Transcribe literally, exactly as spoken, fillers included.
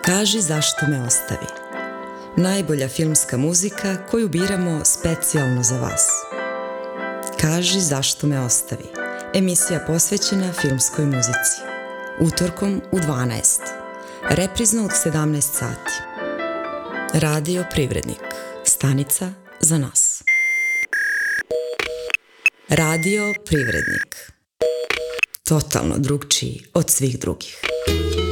Kaži zašto me ostavi. Najbolja filmska muzika koju biramo specijalno za vas. Kaži zašto me ostavi. Emisija posvećena filmskoj muzici. Utorkom u dvanaest. Reprizno u sedamnaest sati. Radio Privrednik. Stanica za nas. Radio Privrednik. Totalno drugčiji od svih drugih.